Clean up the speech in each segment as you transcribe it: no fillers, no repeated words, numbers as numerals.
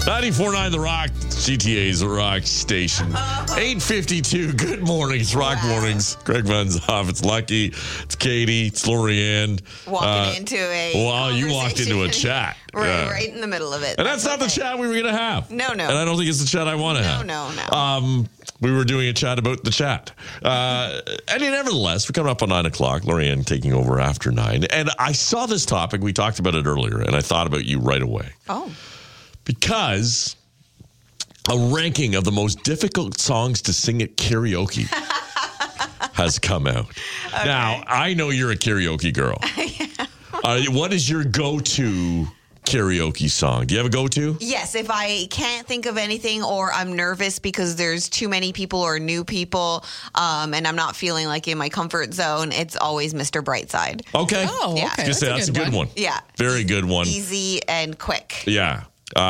94.9 The Rock, GTA's Rock Station. 8:52. Good morning. It's Rock Mornings. Greg Van's off. It's Lucky. It's Katie. It's Lorianne. Walking into a Well, you walked into a chat. Right in the middle of it. And that's not the chat we were going to have. No. And I don't think it's the chat I want to have. No. We were doing a chat about the chat. And nevertheless, we're coming up on 9 o'clock. Lorianne taking over after 9. And I saw this topic. We talked about it earlier, and I thought about you right away. Oh. Because a ranking of the most difficult songs to sing at karaoke has come out. Okay. Now, I know you're a karaoke girl. What is your go-to karaoke song? Do you have a go-to? Yes, if I can't think of anything or I'm nervous because there's too many people or new people and I'm not feeling like in my comfort zone, it's always Mr. Brightside. Okay. Yeah. I was gonna say, that's a good one. Yeah. Very good one. Easy and quick. Yeah.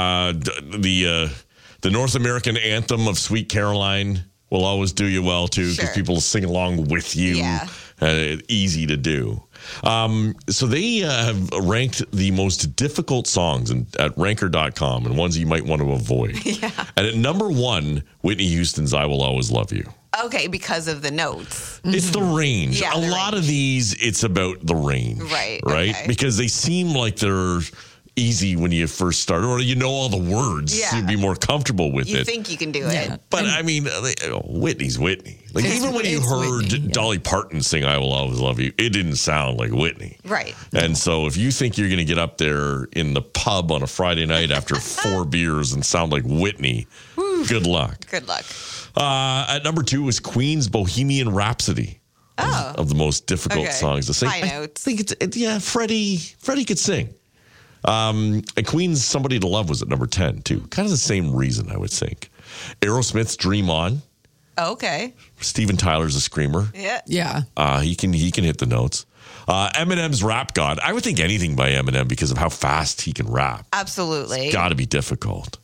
The North American anthem of Sweet Caroline will always do you well, too, because people sing along with you. Yeah. Easy to do. So they have ranked the most difficult songs at ranker.com and ones you might want to avoid. Yeah. And at number 1, Whitney Houston's I Will Always Love You. Okay, because of the notes. It's the range. Yeah, a lot of these, it's about the range. Right. Okay. Because they seem like they're easy when you first start, or you know all the words. Yeah. You'd be more comfortable with You it. think you can do it. But I mean, Whitney's Whitney. Like even when you heard Whitney, Dolly Parton sing "I Will Always Love You," it didn't sound like Whitney. Right. And so, if you think you're going to get up there in the pub on a Friday night after 4 beers and sound like Whitney, good luck. Good luck. At number 2 was Queen's "Bohemian Rhapsody." Of the most difficult songs to sing. High notes. I think Freddie could sing. And Queen's "Somebody to Love" was at number 10 too. Kind of the same reason, I would think. Aerosmith's "Dream On." Okay. Steven Tyler's a screamer. Yeah. He can hit the notes. Eminem's "Rap God." I would think anything by Eminem because of how fast he can rap. Absolutely. Got to be difficult.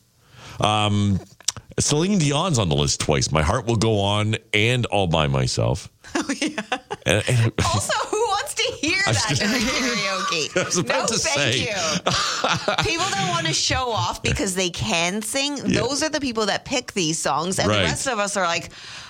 Celine Dion's on the list twice. "My Heart Will Go On" and "All By Myself." Oh, yeah. And Also, who wants to hear that during karaoke? I was about to thank say. you. People that want to show off because they can sing, those are the people that pick these songs. And the rest of us are like,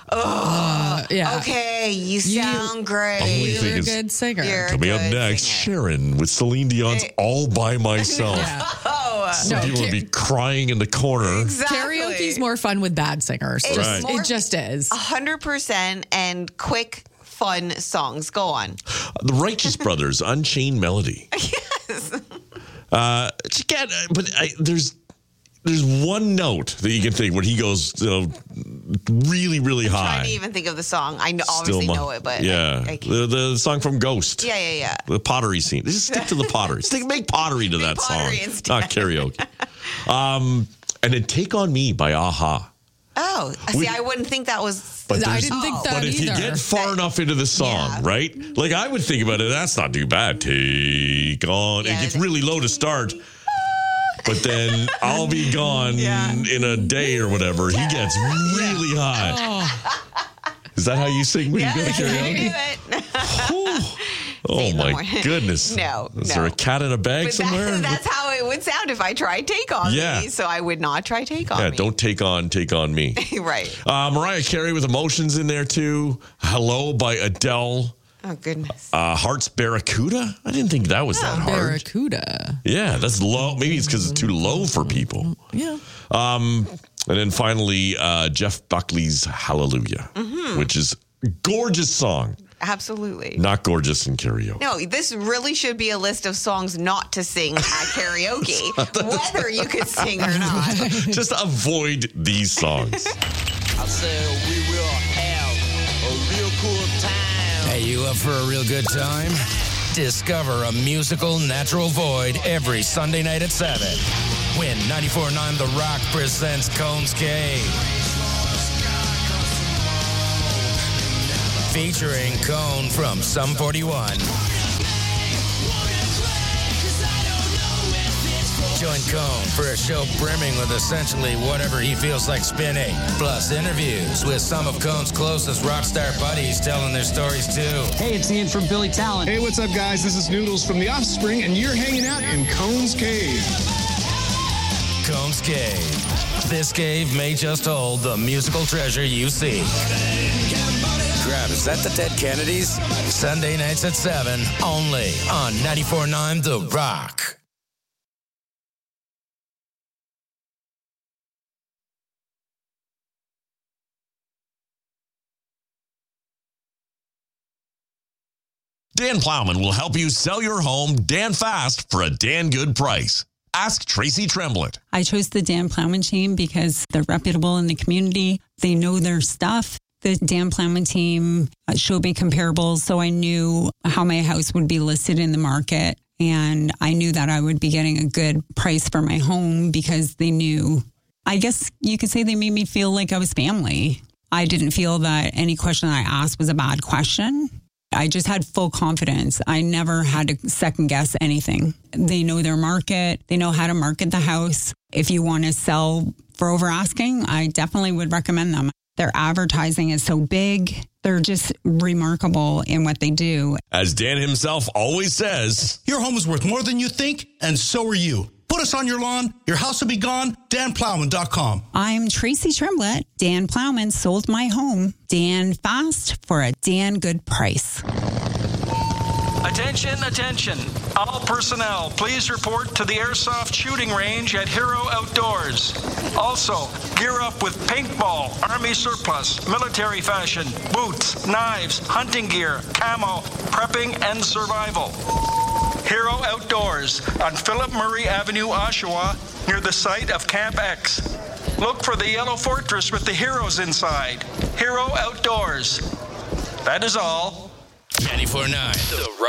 okay, you sound great. You're a good singer. Coming up next, Sharon with Celine Dion's "All By Myself." Some people would be crying in the corner. Exactly. Karaoke's more fun with bad singers. It just is. 100% and quick, fun songs. Go on. The Righteous Brothers, "Unchained Melody." Yes. There's one note that you can think when he goes really, really high. I'm trying to even think of the song. I obviously know it, but I can't. The song from Ghost. Yeah. The pottery scene. Just stick to the pottery. Make pottery to that pottery song, instead. not karaoke. And then "Take on Me" by Aha. Oh, see, I wouldn't think that was. I didn't think that But if either. you get far enough into the song, right? Like I would think about it, that's not too bad. Take on. It gets really low to start. But then "I'll Be Gone" in a day or whatever, he gets really high. Is that how you sing when you go to karaoke? Oh my goodness. No. Is there a cat in a bag somewhere? That's how it would sound if I tried "Take on Me." So I would not try "Take on Me." Yeah, don't take on me. Right. Mariah Carey with "Emotions" in there too. "Hello" by Adele. Oh, goodness. Heart's "Barracuda"? I didn't think that was that hard. Barracuda. Yeah, that's low. Maybe it's because it's too low for people. Yeah. And then finally, Jeff Buckley's "Hallelujah," which is a gorgeous song. Absolutely. Not gorgeous in karaoke. No, this really should be a list of songs not to sing at karaoke, whether you could sing or not. Just avoid these songs. I said we will have a real cool time. Hey, you up for a real good time? Discover a musical natural void every Sunday night at 7. When 94.9 The Rock presents Combs Cave. Featuring Cone from Sum 41. Join Cone for a show brimming with essentially whatever he feels like spinning. Plus interviews with some of Cone's closest rock star buddies telling their stories too. Hey, it's Ian from Billy Talent. Hey, what's up, guys? This is Noodles from The Offspring, and you're hanging out in Combs Cave. Combs Cave. This cave may just hold the musical treasure you seek. Crap, is that the Dead Kennedys? Sunday nights at 7, only on 94.9 The Rock. Dan Plowman will help you sell your home Dan fast for a Dan good price. Ask Tracy Tremblett. I chose the Dan Plowman team because they're reputable in the community. They know their stuff. The Dan Plowman team showed me comparables, so I knew how my house would be listed in the market. And I knew that I would be getting a good price for my home because they knew, I guess you could say they made me feel like I was family. I didn't feel that any question I asked was a bad question. I just had full confidence. I never had to second guess anything. They know their market. They know how to market the house. If you want to sell for over asking, I definitely would recommend them. Their advertising is so big. They're just remarkable in what they do. As Dan himself always says, your home is worth more than you think, and so are you. Put us on your lawn. Your house will be gone. DanPlowman.com. I'm Tracy Tremblett. Dan Plowman sold my home. Dan fast for a Dan good price. Attention, attention. All personnel, please report to the Airsoft shooting range at Hero Outdoors. Also, gear up with paintball, army surplus, military fashion, boots, knives, hunting gear, camo, prepping, and survival. Hero Outdoors on Philip Murray Avenue, Oshawa, near the site of Camp X. Look for the yellow fortress with the heroes inside. Hero Outdoors. That is all. 94.9 The